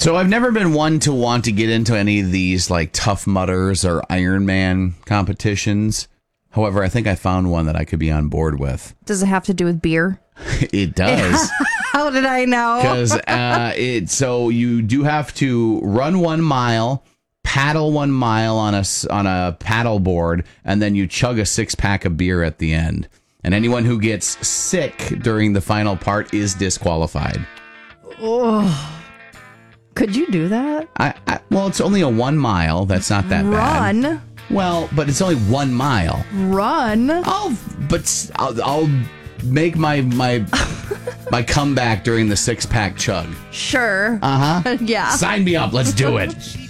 So I've never been one to want to get into any of these like Tough Mudders or Ironman competitions. However, I think I found one that I could be on board with. Does it have to do with beer? It does. How did I know? Because so you do have to run 1 mile, paddle 1 mile on a paddle board, and then you chug a 6-pack of beer at the end. And anyone who gets sick during the final part is disqualified. Oh. Could you do that? Well, it's only a 1 mile. That's not that bad. Run. Well, but it's only 1 mile. Run. I'll make my comeback during the 6-pack chug. Sure. Uh-huh. Yeah. Sign me up. Let's do it.